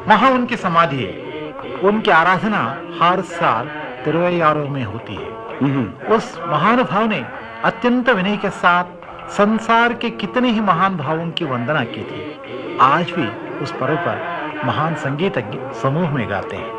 वहां उनकी समाधि है। उनकी आराधना हर साल तिरुवैयारू में होती है। उस महानुभाव ने अत्यंत विनय के साथ संसार के कितने ही महान भावों की वंदना की थी। आज भी उस पर्व पर महान संगीतज्ञ समूह में गाते हैं।